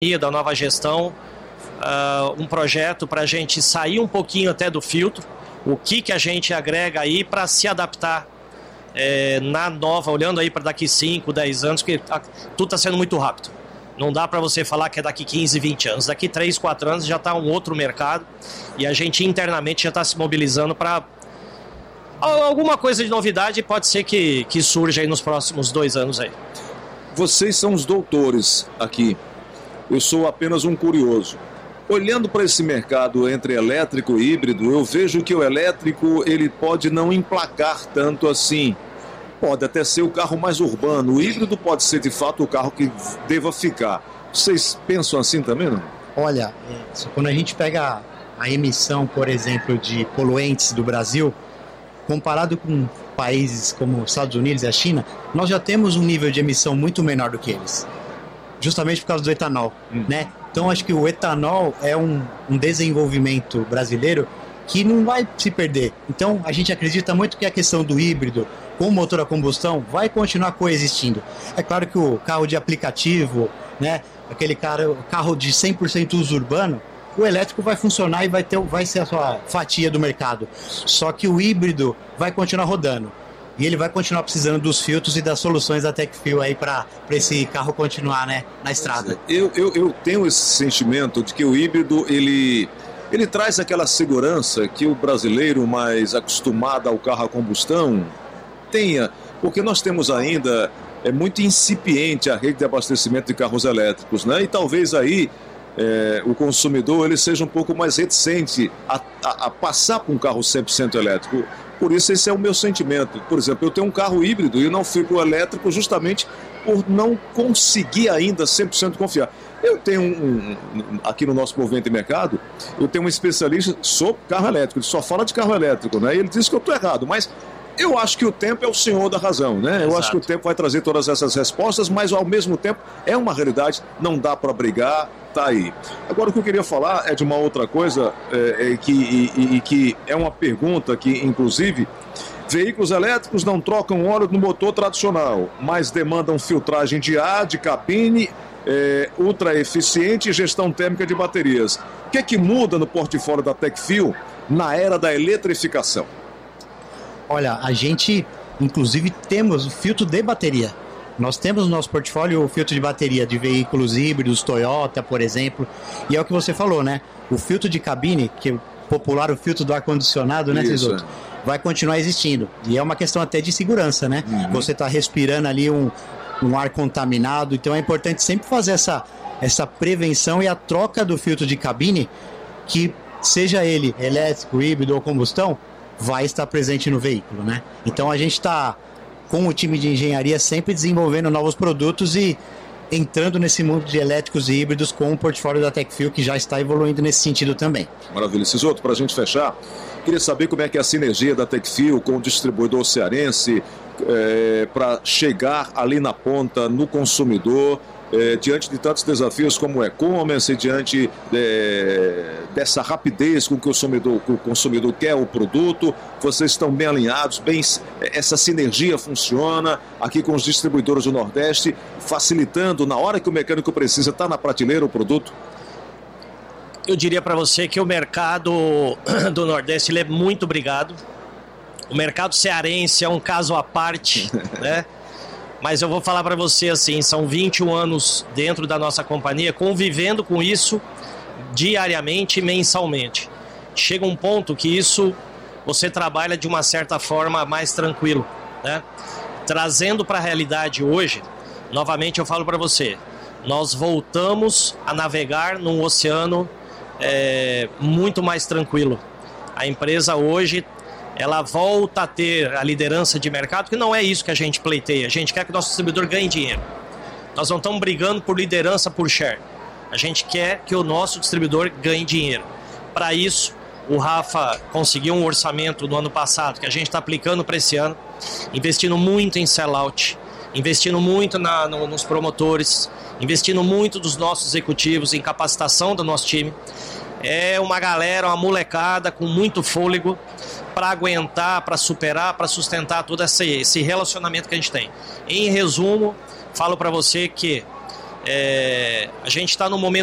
da nova gestão, um projeto para a gente sair um pouquinho até do filtro, o que a gente agrega aí para se adaptar na nova, olhando aí para daqui 5, 10 anos, porque tudo está sendo muito rápido. Não dá para você falar que é daqui 15, 20 anos. Daqui 3, 4 anos já está um outro mercado e a gente internamente já está se mobilizando para alguma coisa de novidade, pode ser que surja aí nos próximos 2 anos aí. Vocês são os doutores aqui. Eu sou apenas um curioso. Olhando para esse mercado entre elétrico e híbrido, eu vejo que o elétrico ele pode não emplacar tanto assim. Pode até ser o carro mais urbano. O híbrido pode ser, de fato, o carro que deva ficar. Vocês pensam assim também, não? Olha, quando a gente pega a emissão, por exemplo, de poluentes do Brasil, comparado com países como os Estados Unidos e a China, nós já temos um nível de emissão muito menor do que eles. Justamente por causa do etanol, né? Então, acho que o etanol é um desenvolvimento brasileiro que não vai se perder. Então, a gente acredita muito que a questão do híbrido com motor a combustão vai continuar coexistindo. É claro que o carro de aplicativo, né, aquele carro de 100% uso urbano, o elétrico vai funcionar e vai ser a sua fatia do mercado. Só que o híbrido vai continuar rodando. E ele vai continuar precisando dos filtros e das soluções da TechFuel aí para esse carro continuar, né, na estrada. Eu tenho esse sentimento de que o híbrido ele traz aquela segurança que o brasileiro mais acostumado ao carro a combustão tenha, porque nós temos ainda muito incipiente a rede de abastecimento de carros elétricos, né? E talvez aí o consumidor ele seja um pouco mais reticente a passar para um carro 100% elétrico. Por isso esse é o meu sentimento. Por exemplo, eu tenho um carro híbrido e eu não fui para o elétrico justamente por não conseguir ainda 100% confiar. Eu tenho aqui no nosso movimento de mercado, eu tenho um especialista sobre carro elétrico, ele só fala de carro elétrico, né? E ele diz que eu estou errado, mas eu acho que o tempo é o senhor da razão, né? Exato. Eu acho que o tempo vai trazer todas essas respostas, mas ao mesmo tempo é uma realidade, não dá para brigar, tá aí. Agora o que eu queria falar é de uma outra coisa, que é uma pergunta que, inclusive, veículos elétricos não trocam óleo no motor tradicional, mas demandam filtragem de ar, de cabine, ultra eficiente e gestão térmica de baterias. O que muda no portfólio da TechFuel na era da eletrificação? Olha, a gente, inclusive, temos o filtro de bateria. Nós temos no nosso portfólio o filtro de bateria de veículos híbridos, Toyota, por exemplo. E é o que você falou, né? O filtro de cabine, que é popular o filtro do ar-condicionado, né, Cisoto? Vai continuar existindo. E é uma questão até de segurança, né? Você está respirando ali um ar contaminado. Então é importante sempre fazer essa prevenção e a troca do filtro de cabine, que seja ele elétrico, híbrido ou combustão, vai estar presente no veículo, né? Então a gente está com o time de engenharia sempre desenvolvendo novos produtos e entrando nesse mundo de elétricos e híbridos com o portfólio da TechFuel, que já está evoluindo nesse sentido também. Maravilha. Cisoto, para a gente fechar, queria saber como é que é a sinergia da TechFuel com o distribuidor cearense para chegar ali na ponta, no consumidor, diante de tantos desafios como o e-commerce, diante dessa rapidez com que o consumidor quer o produto. Vocês estão bem alinhados, essa sinergia funciona aqui com os distribuidores do Nordeste, facilitando na hora que o mecânico precisa, está na prateleira o produto? Eu diria para você que o mercado do Nordeste ele é muito brigado. O mercado cearense é um caso à parte, né? Mas eu vou falar para você assim, são 21 anos dentro da nossa companhia, convivendo com isso diariamente e mensalmente. Chega um ponto que isso você trabalha de uma certa forma mais tranquilo, né? Trazendo para a realidade hoje, novamente eu falo para você, nós voltamos a navegar num oceano muito mais tranquilo. A empresa hoje ela volta a ter a liderança de mercado, que não é isso que a gente pleiteia. A gente quer que o nosso distribuidor ganhe dinheiro. Nós não estamos brigando por liderança, por share. A gente quer que o nosso distribuidor ganhe dinheiro. Para isso, o Rafa conseguiu um orçamento no ano passado, que a gente está aplicando para esse ano, investindo muito em sell-out, investindo muito nos promotores, investindo muito dos nossos executivos, em capacitação do nosso time. É uma galera, uma molecada com muito fôlego para aguentar, para superar, para sustentar todo esse relacionamento que a gente tem. Em resumo, falo para você que A gente está num momento